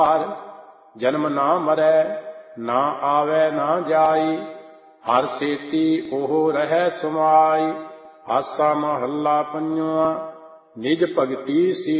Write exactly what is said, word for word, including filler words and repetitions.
ਜਨਮ ਨਾ ਮਰੈ ਨਾ ਆਵੈ ਨਾ ਜਾਈ, ਹਰ ਸੇਤੀ ਉਹ ਰਹਿ ਸਮਾਈ। ਆਸਾ ਮਹੱਲਾ ਪੰਜਵਾਂ। ਨਿਜ ਭਗਤੀ ਸੀ